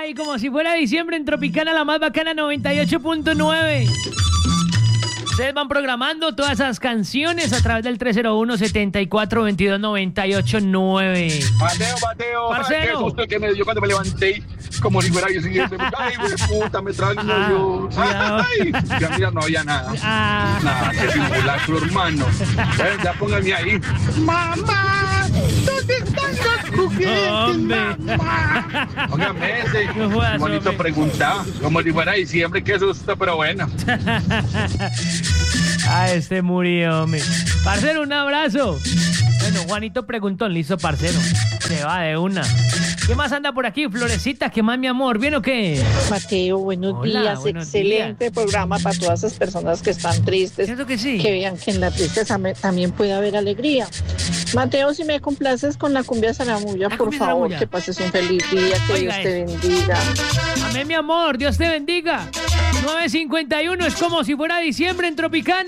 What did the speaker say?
Ay, como si fuera diciembre en Tropicana, la más bacana, 98.9. Ustedes van programando todas esas canciones a través del 301-7422-989. Mateo, Parcero. qué susto que me dio cuando me levanté, como si fuera diciembre. Ay, güey, puta, me trago yo. Ay, ya mira, no había nada. Nada, qué simulacro, hermano. Ya póngame ahí. Mamá, ¿dónde están los juguetes, Hombre. mamá? Póngame ese. No jodas, Bonito hombre. pregunta, como si fuera diciembre, qué susto, pero bueno. Este murió, hombre. Parcero, un abrazo. Bueno, Juanito preguntó, listo, parcero. Se va de una. ¿Qué más anda por aquí, Florecita? ¿Qué más, mi amor? ¿Bien o qué? Mateo, buenos Hola, días. buenos Excelente programa para todas esas personas que están tristes. ¿Cierto que sí? Que vean que en la tristeza también puede haber alegría. Mateo, si me complaces con la cumbia zaramulla, La por cumbia favor, zaramulla. que pases un feliz día, que Oiga Dios te bendiga. Amén, mi amor. Dios te bendiga. 9:51 es como si fuera diciembre en Tropicana.